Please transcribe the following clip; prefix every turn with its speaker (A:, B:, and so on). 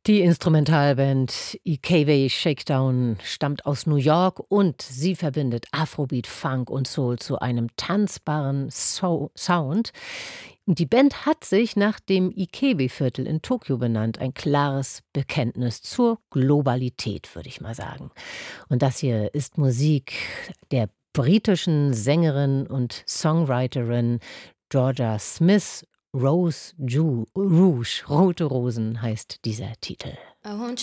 A: Die Instrumentalband Ikebe Shakedown stammt aus New York und sie verbindet Afrobeat, Funk und Soul zu einem tanzbaren Sound. Und die Band hat sich nach dem Ikebe-Viertel in Tokio benannt. Ein klares Bekenntnis zur Globalität, würde ich mal sagen. Und das hier ist Musik der britischen Sängerin und Songwriterin Georgia Smith. Rouge, Rote Rosen heißt dieser Titel.